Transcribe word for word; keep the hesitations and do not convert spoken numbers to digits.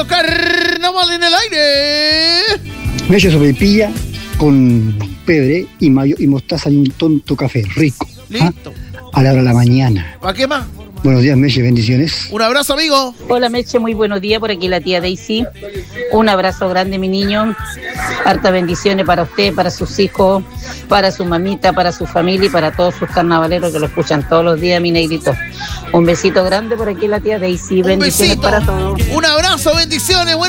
Radio Carnaval en el aire. Meche sopaipilla con pebre y mayo y mostaza y un tonto café rico. Listo. ¿Ah? A la hora de la mañana. ¿Para qué más? Buenos días, Meche, bendiciones. Un abrazo, amigo. Hola, Meche, muy buenos días. Por aquí la tía Daisy. Un abrazo grande, mi niño. Hartas bendiciones para usted, para sus hijos, para su mamita, para su familia y para todos sus carnavaleros que lo escuchan todos los días, mi negrito. Un besito grande por aquí la tía Daisy. Un Bendiciones besito. para todos. Un abrazo, bendiciones. Buenos